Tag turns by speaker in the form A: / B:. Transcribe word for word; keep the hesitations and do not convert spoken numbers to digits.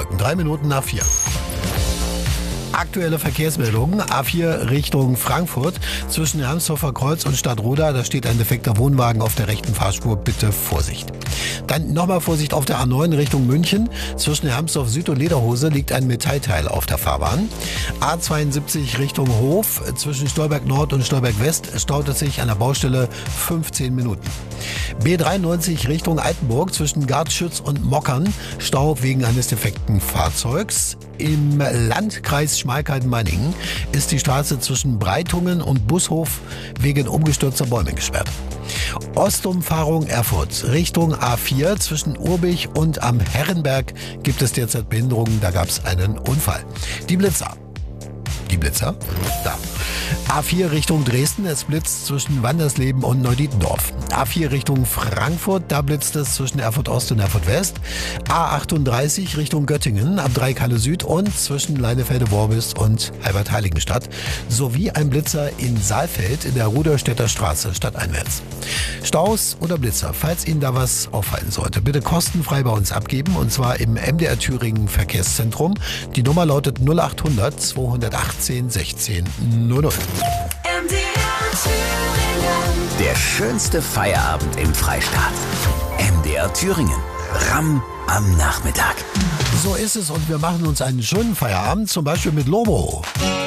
A: Saarbrücken. Drei Minuten nach vier. Aktuelle Verkehrsmeldungen. A vier Richtung Frankfurt zwischen Hermsdorfer Kreuz und Stadtroda. Da steht ein defekter Wohnwagen auf der rechten Fahrspur. Bitte Vorsicht. Dann nochmal Vorsicht auf der A neun Richtung München. Zwischen Hermsdorf Süd und Lederhose liegt ein Metallteil auf der Fahrbahn. A zweiundsiebzig Richtung Hof. Zwischen Stolberg Nord und Stolberg West staut es sich an der Baustelle fünfzehn Minuten. B dreiundneunzig Richtung Altenburg zwischen Gartschütz und Mockern. Stau wegen eines defekten Fahrzeugs. Im Landkreis Schmalkalden-Meiningen ist die Straße zwischen Breitungen und Bushof wegen umgestürzter Bäume gesperrt. Ostumfahrung Erfurt Richtung A vier zwischen Urbich und am Herrenberg gibt es derzeit Behinderungen. Da gab es einen Unfall. Die Blitzer. Die Blitzer? Da. A vier Richtung Dresden, es blitzt zwischen Wandersleben und Neudietendorf. A vier Richtung Frankfurt, da blitzt es zwischen Erfurt Ost und Erfurt West. A achtunddreißig Richtung Göttingen, ab drei Kalle Süd und zwischen Leinefelde-Worbis und Halbert-Heiligenstadt. Sowie ein Blitzer in Saalfeld in der Ruderstädter Straße stadteinwärts. Staus oder Blitzer, falls Ihnen da was auffallen sollte, bitte kostenfrei bei uns abgeben und zwar im M D R Thüringen Verkehrszentrum. Die Nummer lautet null achthundert zweihundertachtzehn sechzehn null null.
B: M D R Thüringen.
C: Der schönste Feierabend im Freistaat. M D R Thüringen. Ramm am Nachmittag.
A: So ist es und wir machen uns einen schönen Feierabend, zum Beispiel mit Lobo.